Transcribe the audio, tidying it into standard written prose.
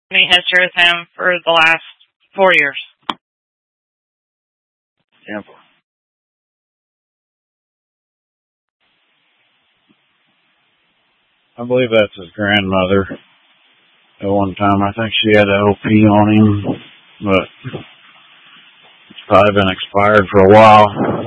any history with him for the last 4 years. Yeah. I believe that's his grandmother. At one time, I think she had an OP on him, but it's probably been expired for a while.